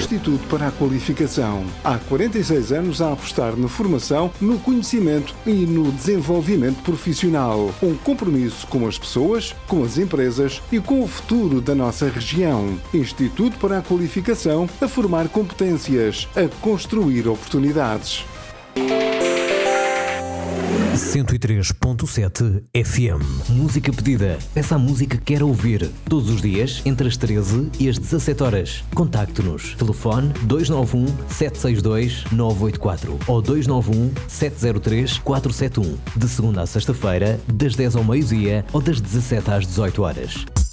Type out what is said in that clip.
Instituto para a Qualificação. Há 46 anos a apostar na formação, no conhecimento e no desenvolvimento profissional. Um compromisso com as pessoas, com as empresas e com o futuro da nossa região. Instituto para a Qualificação, a formar competências, a construir oportunidades. 103.7 FM. Música pedida. Peça a música que quer ouvir. Todos os dias, entre as 13 e as 17 horas. Contacte-nos. Telefone 291 762 984 ou 291 703 471. De segunda a sexta-feira, das 10 ao meio-dia ou das 17 às 18 horas.